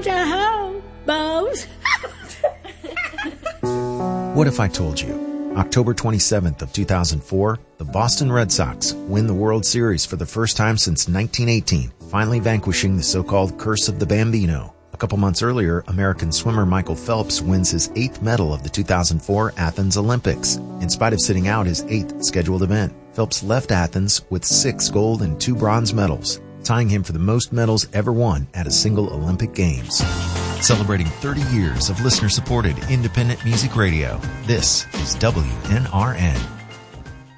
home, Bose. What if I told you? October 27th of 2004, the Boston Red Sox win the World Series for the first time since 1918, finally vanquishing the so-called Curse of the Bambino. A couple months earlier, American swimmer Michael Phelps wins his 8th medal of the 2004 Athens Olympics, in spite of sitting out his 8th scheduled event. Phelps left Athens with 6 gold and 2 bronze medals, tying him for the most medals ever won at a single Olympic Games. Celebrating 30 years of listener-supported independent music radio, this is WNRN.